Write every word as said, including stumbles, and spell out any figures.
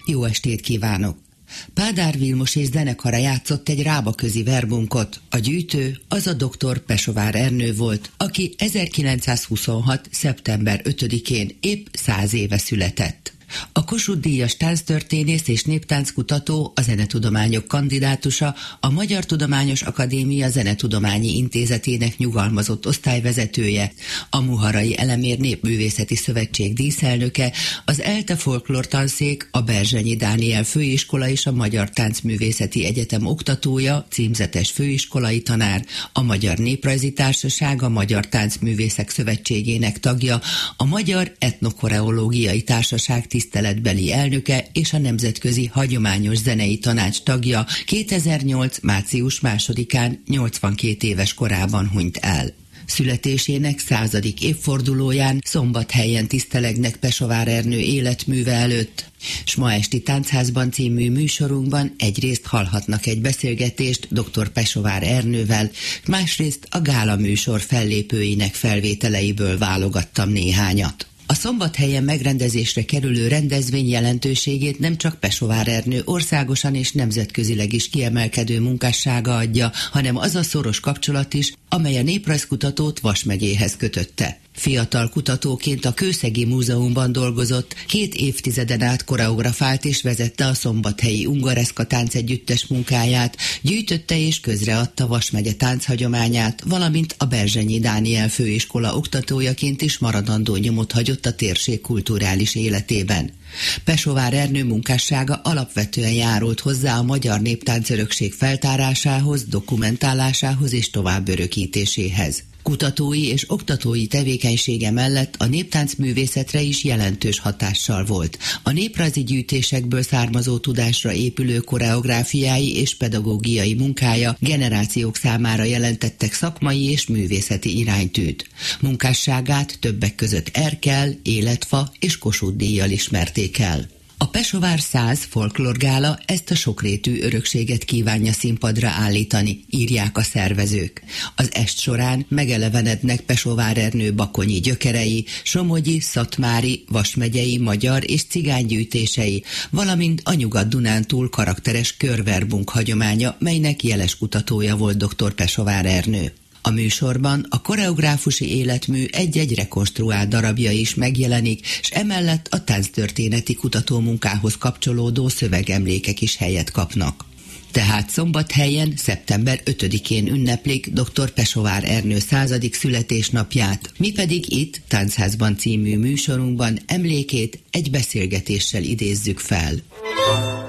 Jó estét kívánok! Pádár Vilmos és zenekara játszott egy rábaközi verbunkot. A gyűjtő az a doktor Pesovár Ernő volt, aki ezerkilencszázhuszonhat. szeptember ötödikén épp száz éve született. A Kossuth-díjas tánctörténész és néptánckutató, a zenetudományok kandidátusa, a Magyar Tudományos Akadémia Zenetudományi Intézetének nyugalmazott osztályvezetője, a Muharai Elemér Népművészeti Szövetség díszelnöke, az ELTE folklórtanszék, a Berzsenyi Dániel Főiskola és a Magyar Táncművészeti Egyetem oktatója, címzetes főiskolai tanár, a Magyar Néprajzi Társaság, a Magyar Táncművészek Szövetségének tagja, a Magyar Etnokoreológiai Társaság tiszteletbeli elnöke és a Nemzetközi Hagyományos Zenei Tanács tagja, kétezer-nyolc. március másodikán nyolcvankét éves korában hunyt el. Születésének századik évfordulóján Szombathelyen tisztelegnek Pesovár Ernő életműve előtt, s ma esti Táncházban című műsorunkban egyrészt hallhatnak egy beszélgetést doktor Pesovár Ernővel, másrészt a gála műsor fellépőinek felvételeiből válogattam néhányat. A Szombathelyen megrendezésre kerülő rendezvény jelentőségét nem csak Pesovár Ernő országosan és nemzetközileg is kiemelkedő munkássága adja, hanem az a szoros kapcsolat is, amely a néprajzkutatót Vas megyéhez kötötte. Fiatal kutatóként a Kőszegi Múzeumban dolgozott, két évtizeden át koreografált és vezette a szombathelyi Ungareszka táncegyüttes munkáját, gyűjtötte és közreadta Vas megye tánchagyományát, valamint a Berzsenyi Dániel Főiskola oktatójaként is maradandó nyomot hagyott a térség kulturális életében. Pesovár Ernő munkássága alapvetően járult hozzá a magyar néptáncörökség feltárásához, dokumentálásához és továbbörökítéséhez. Kutatói és oktatói tevékenysége mellett a néptáncművészetre is jelentős hatással volt. A néprajzi gyűjtésekből származó tudásra épülő koreográfiái és pedagógiai munkája generációk számára jelentettek szakmai és művészeti iránytűt. Munkásságát többek között Erkel, Életfa és Kossuth-díjjal ismerték el. A Pesovár száz folklorgála ezt a sokrétű örökséget kívánja színpadra állítani, írják a szervezők. Az est során megelevenednek Pesovár Ernő bakonyi gyökerei, somogyi, szatmári, Vas megyei, magyar és cigánygyűjtései, valamint a Nyugat-Dunántúl karakteres körverbunk hagyománya, melynek jeles kutatója volt doktor Pesovár Ernő. A műsorban a koreográfusi életmű egy-egy rekonstruált darabja is megjelenik, s emellett a tánctörténeti kutatómunkához kapcsolódó szövegemlékek is helyet kapnak. Tehát Szombathelyen szeptember ötödikén ünneplik doktor Pesovár Ernő századik születésnapját, mi pedig itt Táncházban című műsorunkban emlékét egy beszélgetéssel idézzük fel.